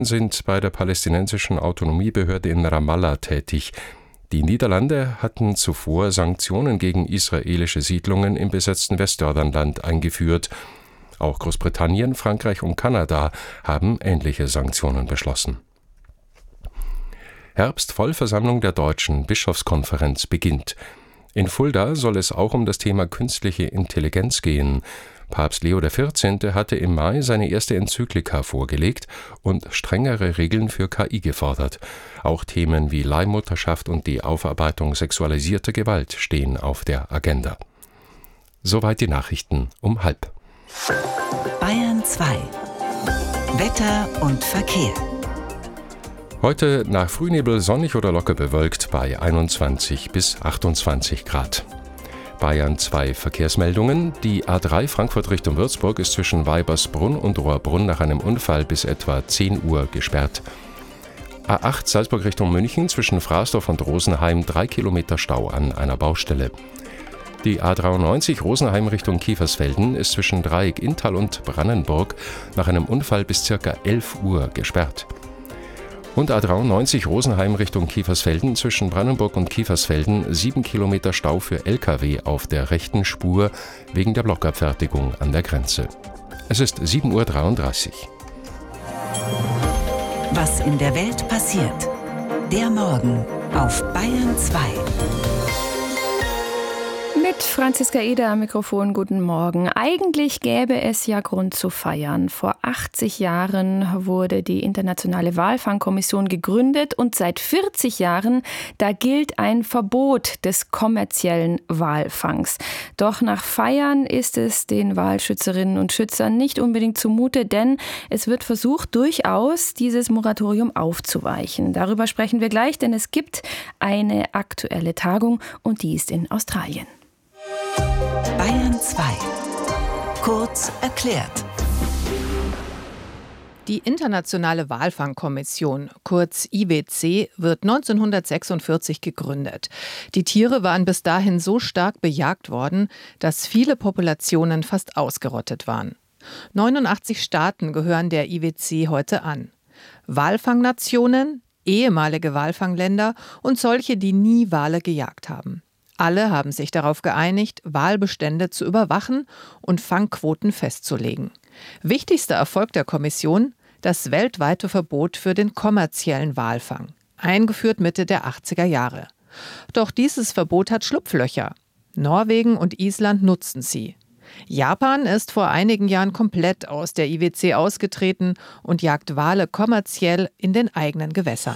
sind bei der palästinensischen Autonomiebehörde in Ramallah tätig. Die Niederlande hatten zuvor Sanktionen gegen israelische Siedlungen im besetzten Westjordanland eingeführt. Auch Großbritannien, Frankreich und Kanada haben ähnliche Sanktionen beschlossen. Herbstvollversammlung der Deutschen Bischofskonferenz beginnt. In Fulda soll es auch um das Thema künstliche Intelligenz gehen. Papst Leo XIV. Hatte im Mai seine erste Enzyklika vorgelegt und strengere Regeln für KI gefordert. Auch Themen wie Leihmutterschaft und die Aufarbeitung sexualisierter Gewalt stehen auf der Agenda. Soweit die Nachrichten um 12:30. Bayern 2. Wetter und Verkehr. Heute nach Frühnebel sonnig oder locker bewölkt bei 21 bis 28 Grad. Bayern 2 Verkehrsmeldungen. Die A3 Frankfurt Richtung Würzburg ist zwischen Weibersbrunn und Rohrbrunn nach einem Unfall bis etwa 10 Uhr gesperrt. A8 Salzburg Richtung München zwischen Fraßdorf und Rosenheim 3 Kilometer Stau an einer Baustelle. Die A93 Rosenheim Richtung Kiefersfelden ist zwischen Dreieck-Inntal und Brannenburg nach einem Unfall bis ca. 11 Uhr gesperrt. Und A93 Rosenheim Richtung Kiefersfelden zwischen Brannenburg und Kiefersfelden 7 Kilometer Stau für Lkw auf der rechten Spur wegen der Blockabfertigung an der Grenze. Es ist 7:33 Uhr. Was in der Welt passiert. Der Morgen auf Bayern 2. Mit Franziska Eder am Mikrofon, guten Morgen. Eigentlich gäbe es ja Grund zu feiern. Vor 80 Jahren wurde die Internationale Walfangkommission gegründet und seit 40 Jahren, da gilt ein Verbot des kommerziellen Walfangs. Doch nach Feiern ist es den Walschützerinnen und Schützern nicht unbedingt zumute, denn es wird versucht, durchaus dieses Moratorium aufzuweichen. Darüber sprechen wir gleich, denn es gibt eine aktuelle Tagung und die ist in Australien. Bayern 2. Kurz erklärt. Die Internationale Walfangkommission, kurz IWC, wird 1946 gegründet. Die Tiere waren bis dahin so stark bejagt worden, dass viele Populationen fast ausgerottet waren. 89 Staaten gehören der IWC heute an. Walfangnationen, ehemalige Walfangländer und solche, die nie Wale gejagt haben. Alle haben sich darauf geeinigt, Walbestände zu überwachen und Fangquoten festzulegen. Wichtigster Erfolg der Kommission: das weltweite Verbot für den kommerziellen Walfang, eingeführt Mitte der 80er Jahre. Doch dieses Verbot hat Schlupflöcher. Norwegen und Island nutzen sie. Japan ist vor einigen Jahren komplett aus der IWC ausgetreten und jagt Wale kommerziell in den eigenen Gewässern.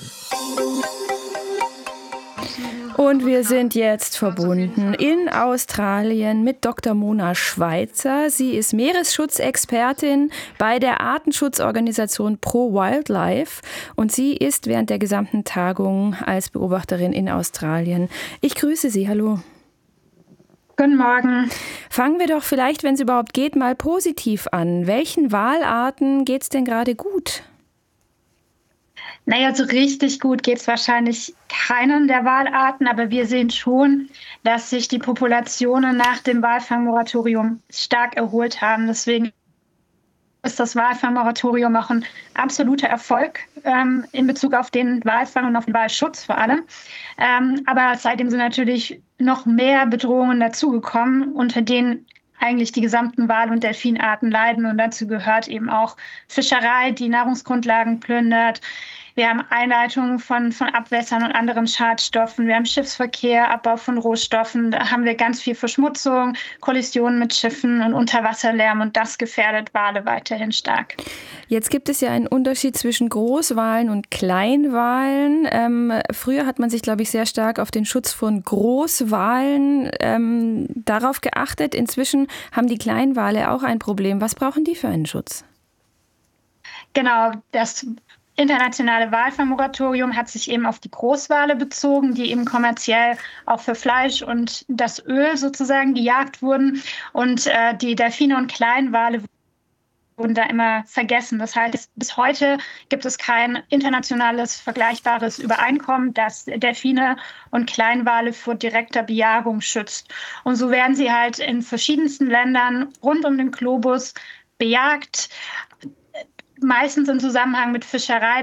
Und wir sind jetzt verbunden in Australien mit Dr. Mona Schweitzer. Sie ist Meeresschutzexpertin bei der Artenschutzorganisation Pro Wildlife und sie ist während der gesamten Tagung als Beobachterin in Australien. Ich grüße Sie, hallo. Guten Morgen. Fangen wir doch vielleicht, wenn es überhaupt geht, mal positiv an. Welchen Walarten geht es denn gerade gut? Naja, so richtig gut geht es wahrscheinlich keinen der Walarten, aber wir sehen schon, dass sich die Populationen nach dem Walfangmoratorium stark erholt haben. Deswegen ist das Walfangmoratorium auch ein absoluter Erfolg in Bezug auf den Walfang und auf den Walschutz vor allem. Aber seitdem sind natürlich noch mehr Bedrohungen dazugekommen, unter denen eigentlich die gesamten Wal- und Delfinarten leiden. Und dazu gehört eben auch Fischerei, die Nahrungsgrundlagen plündert. Wir haben Einleitungen von Abwässern und anderen Schadstoffen. Wir haben Schiffsverkehr, Abbau von Rohstoffen. Da haben wir ganz viel Verschmutzung, Kollisionen mit Schiffen und Unterwasserlärm. Und das gefährdet Wale weiterhin stark. Jetzt gibt es ja einen Unterschied zwischen Großwalen und Kleinwalen. Früher hat man sich, glaube ich, sehr stark auf den Schutz von Großwalen darauf geachtet. Inzwischen haben die Kleinwale auch ein Problem. Was brauchen die für einen Schutz? Genau, das internationale Walfangmoratorium hat sich eben auf die Großwale bezogen, die eben kommerziell auch für Fleisch und das Öl sozusagen gejagt wurden. Und die Delfine und Kleinwale wurden da immer vergessen. Das heißt, bis heute gibt es kein internationales vergleichbares Übereinkommen, das Delfine und Kleinwale vor direkter Bejagung schützt. Und so werden sie halt in verschiedensten Ländern rund um den Globus bejagt, meistens im Zusammenhang mit Fischerei.